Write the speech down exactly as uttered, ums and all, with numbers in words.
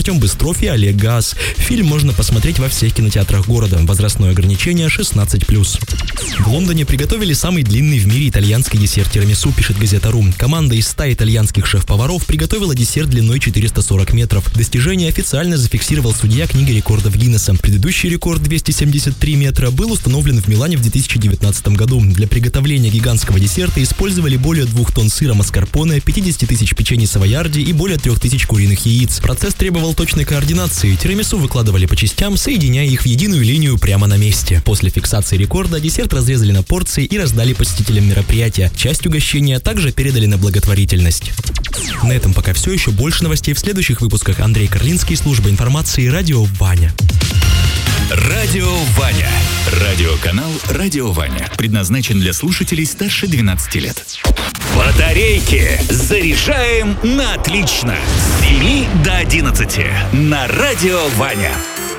Артем Быстров и Олег Газ. Фильм можно посмотреть во всех кинотеатрах города. Возрастное ограничение шестнадцать плюс. В Лондоне приготовили самый длинный в мире итальянский десерт тирамису, пишет газета .ру. Команда из ста итальянских шеф-поваров приготовила десерт длиной четыреста сорок метров. Достижение официально зафиксировал судья книги рекордов Гиннесса. Предыдущий рекорд двести семьдесят три метра был установлен в Милане в две тысячи девятнадцатом году. Для приготовления гигантского десерта использовали более двух тонн сыра маскарпоне, пятьдесят тысяч печений савоярди и более трех тысяч куриных яиц. Процесс требовал точной координации. Тирамису выкладывали по частям, соединяя их в единую линию прямо на месте. После фиксации рекорда десерт разрезали на порции и раздали посетителям мероприятия. Часть угощения также передали на благотворительность. На этом пока все. Еще больше новостей в следующих выпусках. Андрей Карлинский, служба информации, радио Ваня. Радио Ваня. Радиоканал «Радио Ваня» предназначен для слушателей старше двенадцати лет. Батарейки заряжаем на отлично. С семи до одиннадцати на Радио Ваня.